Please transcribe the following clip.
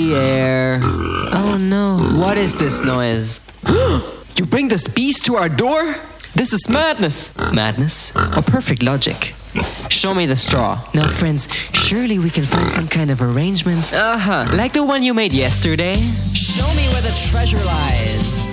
the air. Oh no, what is this noise? You bring this beast to our door? This is madness. Madness? Or perfect logic? Show me the straw. Now, friends, surely we can find some kind of arrangement. Like the one you made yesterday. Show me where the treasure lies.